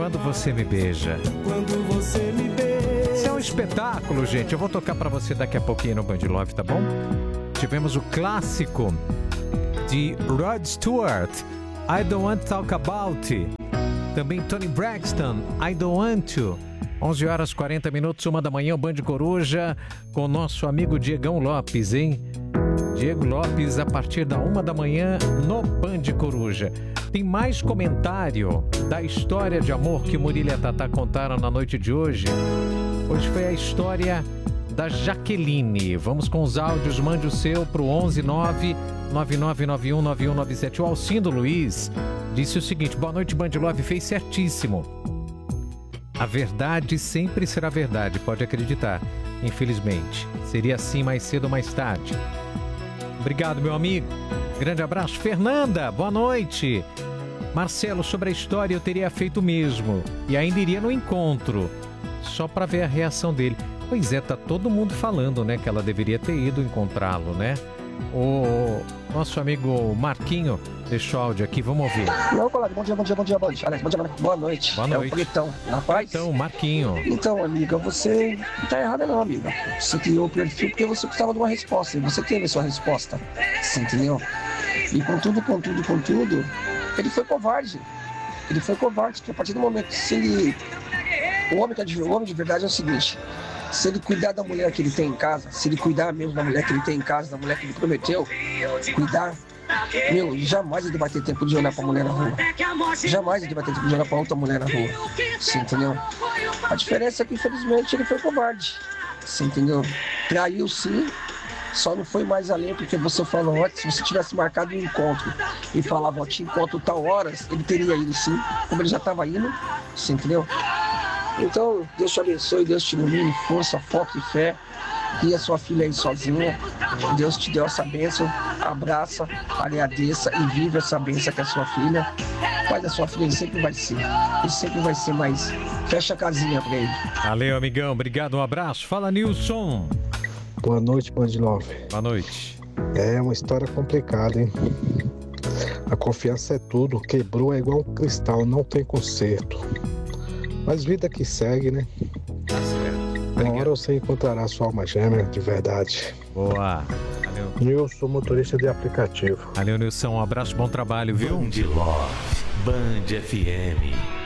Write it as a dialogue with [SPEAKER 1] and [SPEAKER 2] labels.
[SPEAKER 1] Quando Você Me Beija.
[SPEAKER 2] Quando você me beija.
[SPEAKER 1] Isso é um espetáculo, gente. Eu vou tocar pra você daqui a pouquinho no Band Love, tá bom? Tivemos o clássico de Rod Stewart, I Don't Want to Talk About It. Também Toni Braxton, I Don't Want to. 11 horas 40 minutos, 1 da manhã, o Band Coruja, com o nosso amigo Diegão Lopes, hein? Diego Lopes, a partir da 1 da manhã, no Band Coruja. Tem mais comentário da história de amor que o Murilo e a Tatá contaram na noite de hoje. Hoje foi a história da Jaqueline. Vamos com os áudios, mande o seu pro 11999919197. O Alcindo Luiz disse o seguinte: boa noite, Band Love, fez certíssimo. A verdade sempre será verdade, pode acreditar. Infelizmente, seria assim mais cedo ou mais tarde. Obrigado, meu amigo. Grande abraço. Fernanda, boa noite. Marcelo, sobre a história eu teria feito o mesmo. E ainda iria no encontro, só para ver a reação dele. Pois é, tá todo mundo falando, né, que ela deveria ter ido encontrá-lo, né? O nosso amigo Marquinho deixou áudio aqui, vamos ouvir.
[SPEAKER 3] Não, colega, bom dia. Alex, bom dia, boa noite.
[SPEAKER 1] Boa noite.
[SPEAKER 3] É o Pretão, na paz?
[SPEAKER 1] Então, Marquinho.
[SPEAKER 3] Então, amiga, você não tá errada não, amiga. Você criou o perfil porque você precisava de uma resposta, e você teve a sua resposta, você entendeu? E contudo, ele foi covarde. Porque a partir do momento que o homem de verdade é o seguinte: se ele cuidar da mulher que ele tem em casa, se ele cuidar mesmo da mulher que ele tem em casa, da mulher que ele prometeu cuidar, jamais ele vai ter tempo de olhar pra mulher na rua. Jamais ele vai ter tempo de olhar pra outra mulher na rua. Você entendeu? A diferença é que, infelizmente, ele foi covarde. Você entendeu? Traiu sim, só não foi mais além porque você falou antes. Se você tivesse marcado um encontro e falava, ó, te encontro tal horas, ele teria ido sim, como ele já estava indo. Você entendeu? Então, Deus te abençoe, Deus te ilumine, força, foco e fé. E a sua filha aí sozinha, Deus te deu essa bênção, abraça, agradeça e vive essa bênção com a sua filha. O pai da sua filha ele sempre vai ser mais. Fecha a casinha pra ele.
[SPEAKER 1] Valeu, amigão, obrigado, um abraço. Fala, Nilson.
[SPEAKER 4] Boa noite, Band Love.
[SPEAKER 1] Boa noite.
[SPEAKER 4] É uma história complicada, hein? A confiança é tudo, quebrou é igual um cristal, não tem conserto. Mas vida que segue, né?
[SPEAKER 1] Tá certo.
[SPEAKER 4] Uma hora você encontrará sua alma gêmea de verdade.
[SPEAKER 1] Boa. Valeu.
[SPEAKER 4] Eu sou motorista de aplicativo.
[SPEAKER 1] Valeu, Nilson. Um abraço, bom trabalho, viu?
[SPEAKER 5] Band Love, Band FM.